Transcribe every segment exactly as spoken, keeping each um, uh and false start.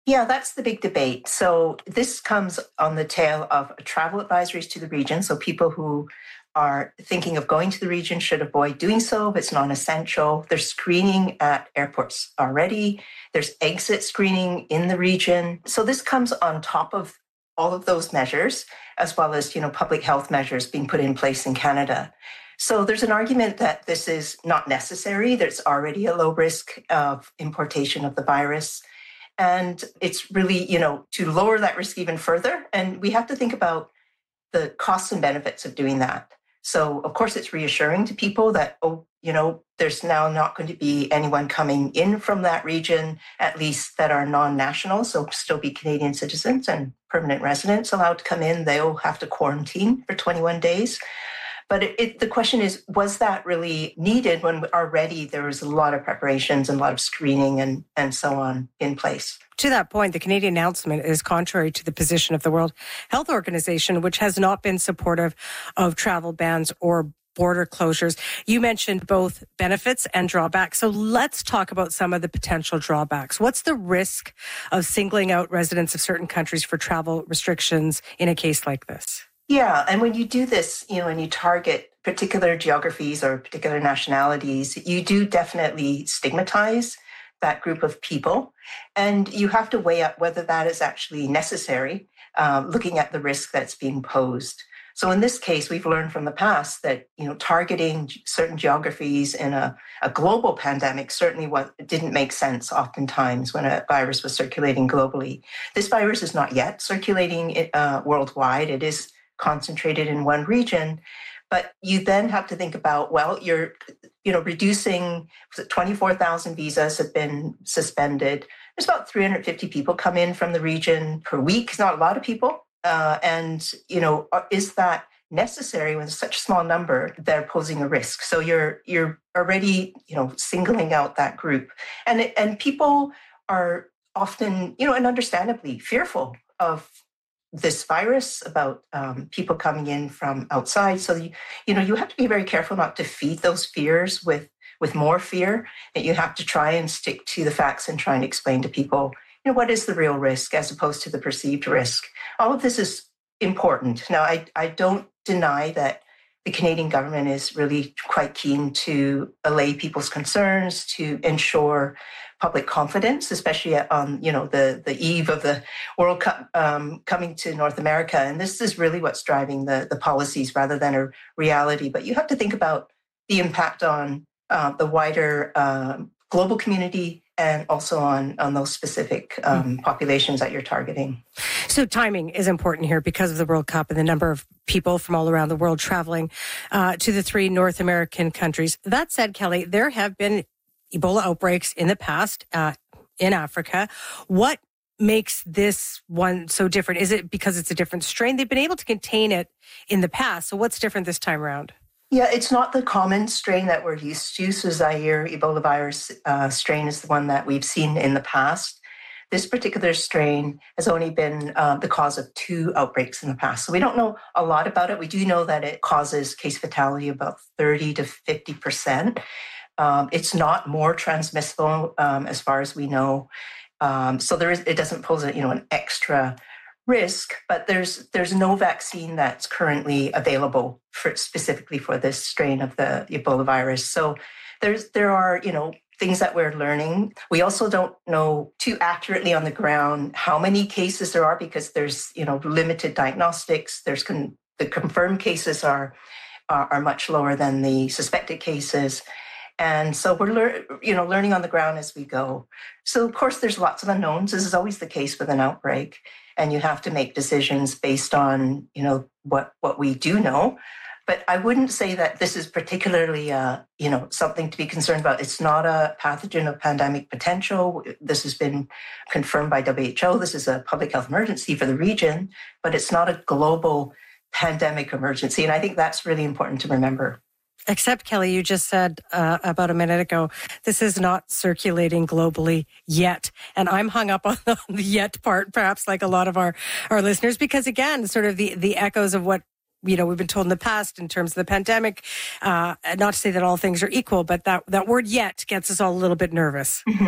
Yeah, that's the big debate. So this comes on the tail of travel advisories to the region. So people who are thinking of going to the region should avoid doing so if it's non-essential. There's screening at airports already. There's exit screening in the region. So this comes on top of all of those measures, as well as, you know, public health measures being put in place in Canada. So there's an argument that this is not necessary. There's already a low risk of importation of the virus. And it's really, you know, to lower that risk even further. And we have to think about the costs and benefits of doing that. So, of course, it's reassuring to people that, oh, you know, there's now not going to be anyone coming in from that region, at least that are non-national, so still be Canadian citizens and permanent residents allowed to come in. They'll have to quarantine for twenty-one days. But it, it, the question is, was that really needed when already there was a lot of preparations and a lot of screening and, and so on in place? To that point, the Canadian announcement is contrary to the position of the World Health Organization, which has not been supportive of travel bans or border closures. You mentioned both benefits and drawbacks. So let's talk about some of the potential drawbacks. What's the risk of singling out residents of certain countries for travel restrictions in a case like this? Yeah, and when you do this, you know, when you target particular geographies or particular nationalities, you do definitely stigmatize that group of people. And you have to weigh up whether that is actually necessary, uh, looking at the risk that's being posed. So in this case, we've learned from the past that, you know, targeting certain geographies in a, a global pandemic certainly what didn't make sense oftentimes when a virus was circulating globally. This virus is not yet circulating uh, worldwide. It is concentrated in one region, but you then have to think about, well, you're, you know, reducing, twenty-four thousand visas have been suspended. There's about three hundred fifty people come in from the region per week. It's not a lot of people. Uh, and, you know, is that necessary when such a small number, they're posing a risk? So you're, you're already, you know, singling out that group. And, and people are often, you know, and understandably fearful of this virus, about um, people coming in from outside. So, you, you know, you have to be very careful not to feed those fears with, with more fear, that you have to try and stick to the facts and try and explain to people, you know, what is the real risk as opposed to the perceived risk. All of this is important. Now, I, I don't deny that the Canadian government is really quite keen to allay people's concerns, to ensure public confidence, especially on, you know, the, the eve of the World Cup um, coming to North America. And this is really what's driving the, the policies rather than a reality. But you have to think about the impact on uh, the wider uh, global community and also on, on those specific um, mm-hmm. populations that you're targeting. So timing is important here because of the World Cup and the number of people from all around the world traveling uh, to the three North American countries. That said, Kelly, there have been Ebola outbreaks in the past uh, in Africa. What makes this one so different? Is it because it's a different strain? They've been able to contain it in the past. So what's different this time around? Yeah, it's not the common strain that we're used to. So Zaire Ebola virus uh, strain is the one that we've seen in the past. This particular strain has only been uh, the cause of two outbreaks in the past. So we don't know a lot about it. We do know that it causes case fatality about thirty to fifty percent. Um, it's not more transmissible um, as far as we know. Um, so there is, it doesn't pose a, you know, an extra risk, but there's there's no vaccine that's currently available for specifically for this strain of the Ebola virus. So there's there are, you know, things that we're learning. We also don't know too accurately on the ground how many cases there are because there's, you know, limited diagnostics. There's con- the confirmed cases are, are are much lower than the suspected cases. And so we're, lear- you know, learning on the ground as we go. So, of course, there's lots of unknowns. This is always the case with an outbreak. And you have to make decisions based on, you know, what, what we do know. But I wouldn't say that this is particularly, uh, you know, something to be concerned about. It's not a pathogen of pandemic potential. This has been confirmed by W H O. This is a public health emergency for the region, but it's not a global pandemic emergency. And I think that's really important to remember. Except, Kelly, you just said uh, about a minute ago, this is not circulating globally yet. And I'm hung up on the yet part, perhaps like a lot of our, our listeners, because again, sort of the, the echoes of what, you know, we've been told in the past in terms of the pandemic, uh, not to say that all things are equal, but that, that word yet gets us all a little bit nervous. Mm-hmm.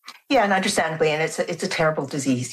Yeah, and understandably, and it's a, it's a terrible disease.